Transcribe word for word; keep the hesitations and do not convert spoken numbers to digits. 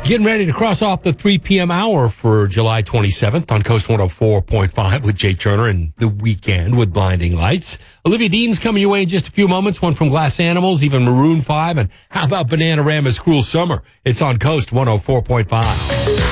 Getting ready to cross off the three p.m. hour for July twenty-seventh on Coast one oh four point five with Jay Turner and The Weekend with Blinding Lights. Olivia Dean's coming your way in just a few moments. One from Glass Animals, even Maroon five. And how about Bananarama's Cruel Summer? It's on Coast one oh four point five.